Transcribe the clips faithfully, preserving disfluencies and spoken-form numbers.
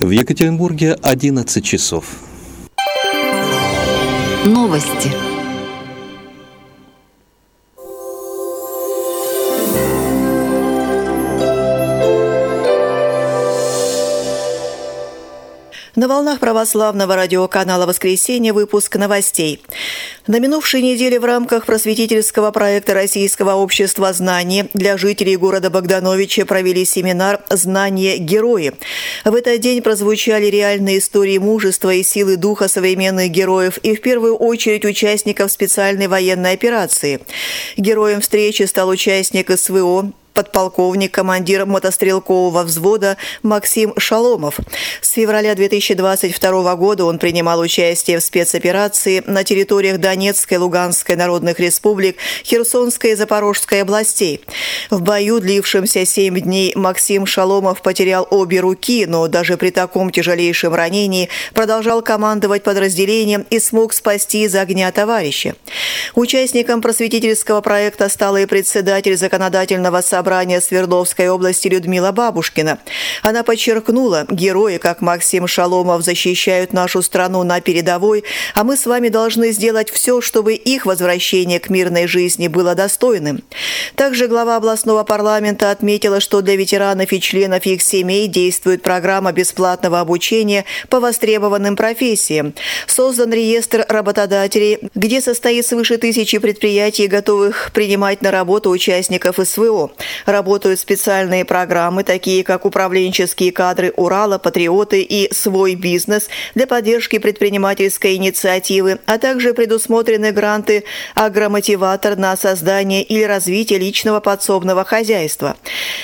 В Екатеринбурге одиннадцать часов. Новости. На волнах православного радиоканала «Воскресенье» выпуск новостей. На минувшей неделе в рамках просветительского проекта Российского общества знаний для жителей города Богдановича провели семинар «Знания-герои». В этот день прозвучали реальные истории мужества и силы духа современных героев и в первую очередь участников специальной военной операции. Героем встречи стал участник СВО, подполковник, командир мотострелкового взвода Максим Шаломов. С февраля две тысячи двадцать второго года он принимал участие в спецоперации на территориях Донецкой, Луганской народных республик, Херсонской и Запорожской областей. В бою, длившемся семь дней, Максим Шаломов потерял обе руки, но даже при таком тяжелейшем ранении продолжал командовать подразделением и смог спасти из огня товарища. Участником просветительского проекта стала и председатель законодательного собрания Собрания Свердловской области Людмила Бабушкина. Она подчеркнула, герои, как Максим Шаломов, защищают нашу страну на передовой, а мы с вами должны сделать все, чтобы их возвращение к мирной жизни было достойным. Также глава областного парламента отметила, что для ветеранов и членов их семей действует программа бесплатного обучения по востребованным профессиям. Создан реестр работодателей, где состоит свыше тысячи предприятий, готовых принимать на работу участников СВО. Работают специальные программы, такие как управленческие кадры Урала, Патриоты и Свой бизнес для поддержки предпринимательской инициативы, а также предусмотрены гранты «Агромотиватор» на создание или развитие личного подсобного хозяйства.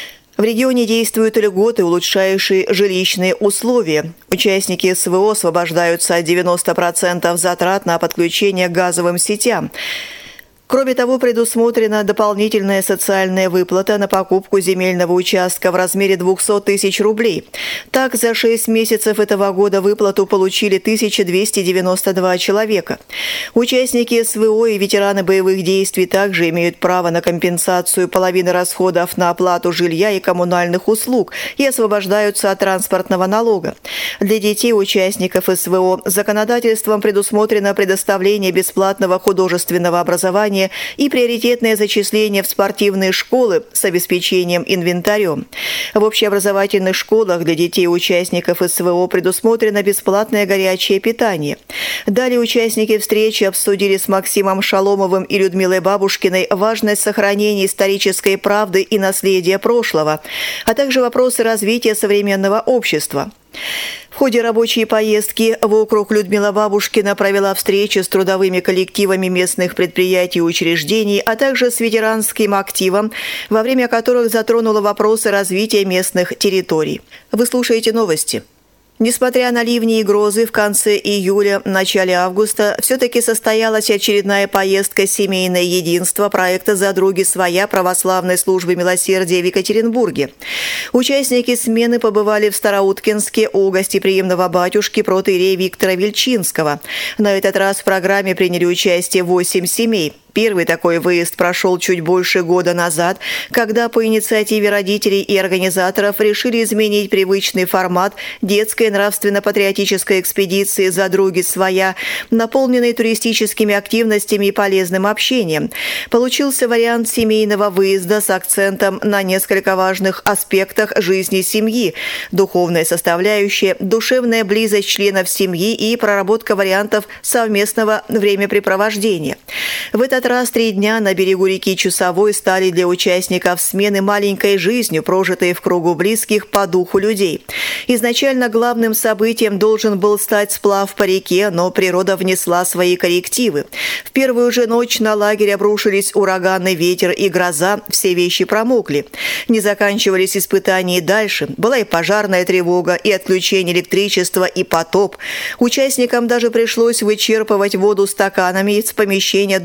В регионе действуют льготы, улучшающие жилищные условия. Участники СВО освобождаются от девяноста процентов затрат на подключение к газовым сетям. Кроме того, предусмотрена дополнительная социальная выплата на покупку земельного участка в размере двухсот тысяч рублей. Так, за шесть месяцев этого года выплату получили тысяча двести девяносто два человека. Участники СВО и ветераны боевых действий также имеют право на компенсацию половины расходов на оплату жилья и коммунальных услуг и освобождаются от транспортного налога. Для детей участников СВО законодательством предусмотрено предоставление бесплатного художественного образования и приоритетное зачисление в спортивные школы с обеспечением инвентарем. В общеобразовательных школах для детей участников СВО предусмотрено бесплатное горячее питание. Далее участники встречи обсудили с Максимом Шаломовым и Людмилой Бабушкиной важность сохранения исторической правды и наследия прошлого, а также вопросы развития современного общества. В ходе рабочей поездки в округ Людмила Бабушкина провела встречи с трудовыми коллективами местных предприятий и учреждений, а также с ветеранским активом, во время которых затронула вопросы развития местных территорий. Вы слушаете новости. Несмотря на ливни и грозы, в конце июля, начале августа все-таки состоялась очередная поездка «Семейное единство» проекта «За-други своя» православной службы милосердия в Екатеринбурге. Участники смены побывали в Староуткинске у гостеприимного батюшки протоиерея Виктора Вельчинского. На этот раз в программе приняли участие восемь семей. Первый такой выезд прошел чуть больше года назад, когда по инициативе родителей и организаторов решили изменить привычный формат детской нравственно-патриотической экспедиции «За-други своя», наполненной туристическими активностями и полезным общением. Получился вариант семейного выезда с акцентом на несколько важных аспектах жизни семьи: духовная составляющая, душевная близость членов семьи и проработка вариантов совместного времяпрепровождения. В этот раз три дня на берегу реки Чусовой стали для участников смены маленькой жизнью, прожитой в кругу близких по духу людей. Изначально главным событием должен был стать сплав по реке, но природа внесла свои коррективы. В первую же ночь на лагерь обрушились ураганный ветер и гроза, все вещи промокли. Не заканчивались испытания и дальше. Была и пожарная тревога, и отключение электричества, и потоп. Участникам даже пришлось вычерпывать воду стаканами из помещения Дома культуры.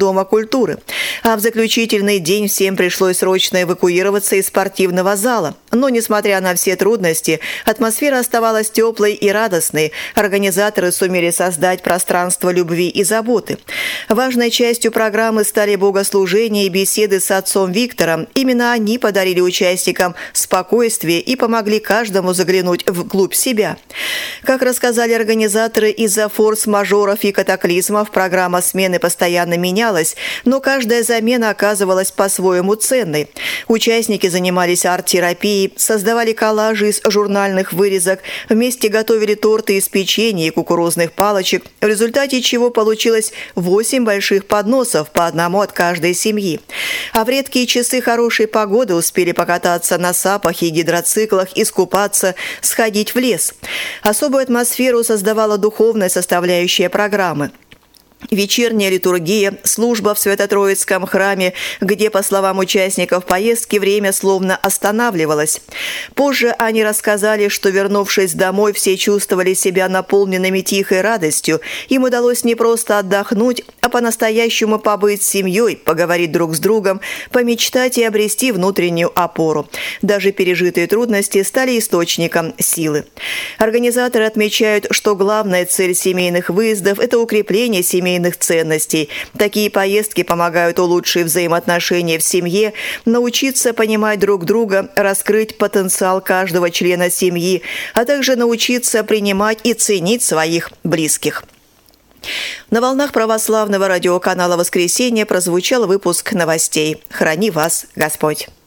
физкультуры. А в заключительный день всем пришлось срочно эвакуироваться из спортивного зала. Но, несмотря на все трудности, атмосфера оставалась теплой и радостной. Организаторы сумели создать пространство любви и заботы. Важной частью программы стали богослужения и беседы с отцом Виктором. Именно они подарили участникам спокойствие и помогли каждому заглянуть вглубь себя. Как рассказали организаторы, из-за форс-мажоров и катаклизмов программа смены постоянно менялась, но каждая замена оказывалась по-своему ценной. Участники занимались арт-терапией, создавали коллажи из журнальных вырезок, вместе готовили торты из печенья и кукурузных палочек, в результате чего получилось восемь больших подносов, по одному от каждой семьи. А в редкие часы хорошей погоды успели покататься на сапах и гидроциклах, искупаться, сходить в лес. Особую атмосферу создавала духовная составляющая программы. Вечерняя литургия, служба в Свято-Троицком храме, где, по словам участников поездки, время словно останавливалось. Позже они рассказали, что, вернувшись домой, все чувствовали себя наполненными тихой радостью. Им удалось не просто отдохнуть, а по-настоящему побыть с семьей, поговорить друг с другом, помечтать и обрести внутреннюю опору. Даже пережитые трудности стали источником силы. Организаторы отмечают, что главная цель семейных выездов – это укрепление семейных ценностей. Такие поездки помогают улучшить взаимоотношения в семье, научиться понимать друг друга, раскрыть потенциал каждого члена семьи, а также научиться принимать и ценить своих близких. На волнах православного радиоканала «Воскресенье» прозвучал выпуск новостей. Храни вас Господь!